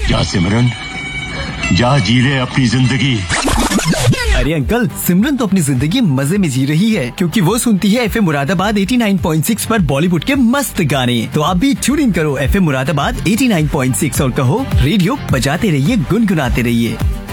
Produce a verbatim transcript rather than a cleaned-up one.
जा सिमरन, जा जी ले अपनी जिंदगी। अरे अंकल, सिमरन तो अपनी जिंदगी मजे में जी रही है क्योंकि वो सुनती है एफएम मुरादाबाद नवासी पॉइंट छह पर बॉलीवुड के मस्त गाने। तो आप भी ट्यून इन करो एफएम मुरादाबाद नवासी पॉइंट छह और कहो रेडियो बजाते रहिए, गुनगुनाते रहिए।